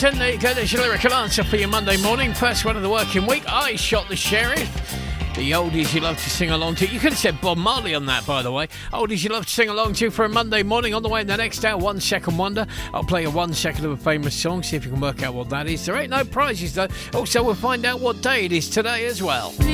There you go, there's your lyrical answer for your Monday morning. First one of the working week. I Shot the Sheriff. The oldies you love to sing along to. You could have said Bob Marley on that, by the way. Oldies you love to sing along to for a Monday morning. On the way in the next hour, 1 second wonder. I'll play a 1 second of a famous song, see if you can work out what that is. There ain't no prizes, though. Also, we'll find out what day it is today as well.